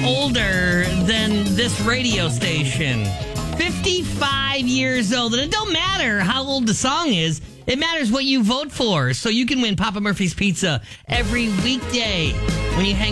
older than this radio station. 55 years old. And it don't matter how old the song is. It matters what you vote for. So you can win Papa Murphy's Pizza every weekday when you hang